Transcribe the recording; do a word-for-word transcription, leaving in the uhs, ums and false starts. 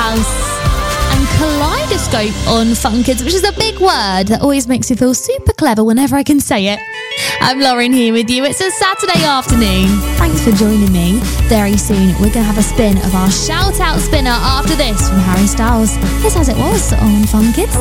House and Kaleidoscope on Fun Kids, which is a big word that always makes me feel super clever whenever I can say it. I'm Lauren here with you. It's a Saturday afternoon. Thanks for joining me. Very soon, we're going to have a spin of our shout-out spinner after this from Harry Styles. Here's As It Was on Fun Kids.